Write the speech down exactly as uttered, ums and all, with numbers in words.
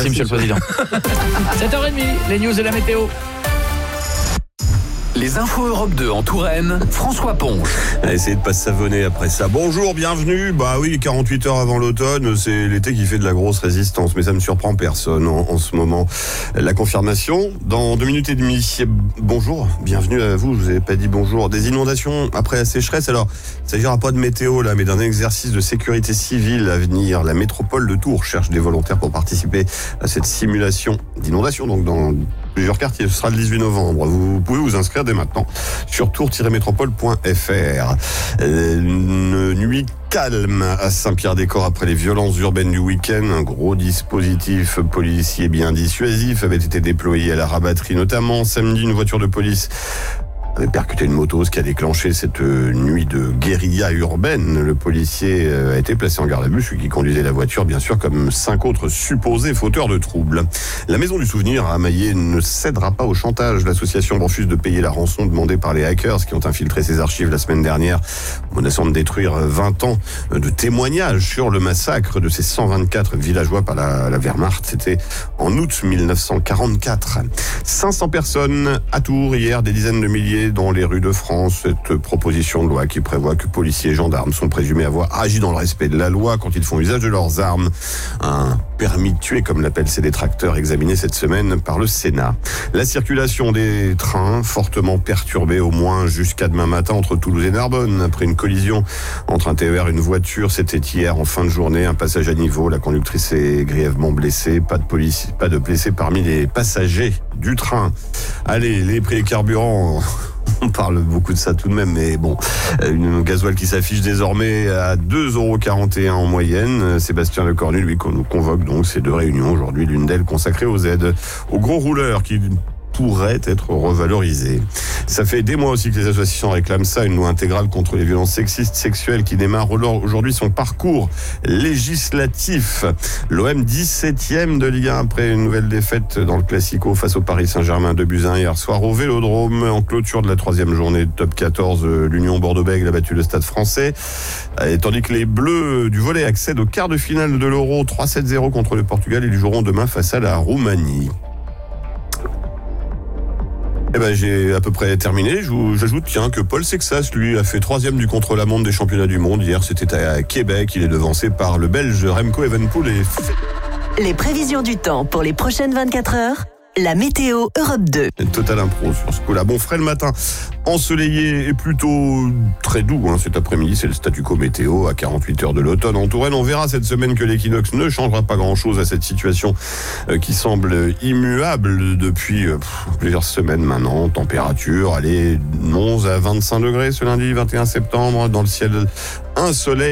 Merci, Monsieur le Président. sept heures trente, les news et la météo. Les infos Europe deux en Touraine, François Ponge. Essayez de pas se savonner après ça. Bonjour, bienvenue. Bah oui, quarante-huit heures avant l'automne, c'est l'été qui fait de la grosse résistance, mais ça ne surprend personne en, en ce moment. La confirmation, dans deux minutes et demie. Bonjour, bienvenue à vous, je vous avais pas dit bonjour. Des inondations après la sécheresse, alors, il ne s'agira pas de météo là, mais d'un exercice de sécurité civile à venir. La métropole de Tours cherche des volontaires pour participer à cette simulation d'inondation, donc dans plusieurs quartiers. Ce sera le dix-huit novembre. Vous pouvez vous inscrire dès maintenant sur tours tiret métropole point f r. Une nuit calme à Saint-Pierre-des-Corps après les violences urbaines du week-end. Un gros dispositif policier bien dissuasif avait été déployé à la Rabatterie, notamment samedi. Une voiture de police avait percuté une moto, ce qui a déclenché cette nuit de guérilla urbaine. Le policier a été placé en garde à vue, celui qui conduisait la voiture, bien sûr, comme cinq autres supposés fauteurs de troubles. La Maison du Souvenir à Maillé ne cédera pas au chantage. L'association refuse de payer la rançon demandée par les hackers qui ont infiltré ses archives la semaine dernière, menaçant de détruire vingt ans de témoignages sur le massacre de ces cent vingt-quatre villageois par la, la Wehrmacht. C'était en août mille neuf cent quarante-quatre. cinq cents personnes à Tours hier, des dizaines de milliers dans les rues de France. Cette proposition de loi qui prévoit que policiers et gendarmes sont présumés avoir agi dans le respect de la loi quand ils font usage de leurs armes. Un permis de tuer, comme l'appellent ces détracteurs, examiné cette semaine par le Sénat. La circulation des trains fortement perturbée au moins jusqu'à demain matin entre Toulouse et Narbonne. Après une collision entre un T E R et une voiture, c'était hier en fin de journée. Un passage à niveau, la conductrice est grièvement blessée. Pas de police, pas de blessés parmi les passagers du train. Allez, les prix des carburants... On parle beaucoup de ça tout de même, mais bon, une gasoil qui s'affiche désormais à deux euros quarante et un en moyenne. Sébastien Lecornu, lui, qu'on nous convoque donc ces deux réunions aujourd'hui, l'une d'elles consacrée aux aides aux gros rouleurs qui pourrait être revalorisé. Ça fait des mois aussi que les associations réclament ça, une loi intégrale contre les violences sexistes, sexuelles qui démarre aujourd'hui son parcours législatif. L'O M dix-septième de Ligue un après une nouvelle défaite dans le Classico face au Paris Saint-Germain de Buzyn hier soir au Vélodrome. En clôture de la troisième journée de top quatorze, l'Union Bordeaux-Bègles a battu le Stade français. Et tandis que les Bleus du volley accèdent au quart de finale de l'Euro, trois sept zéro contre le Portugal. Ils joueront demain face à la Roumanie. Eh ben, j'ai à peu près terminé. J'ajoute, tiens, que Paul Sexas, lui, a fait troisième du contre-la-montre des championnats du monde. Hier, c'était à Québec. Il est devancé par le Belge Remco Evenepoel. Et... Les prévisions du temps pour les prochaines vingt-quatre heures. La météo Europe deux. Total impro sur ce coup-là. Bon, frais le matin, ensoleillé et plutôt très doux. Hein, cet après-midi, c'est le statu quo météo à quarante-huit heures de l'automne. En Touraine, on verra cette semaine que l'équinoxe ne changera pas grand-chose à cette situation euh, qui semble immuable depuis euh, plusieurs semaines maintenant. Température, allez, onze à vingt-cinq degrés ce lundi vingt et un septembre. Dans le ciel, un soleil.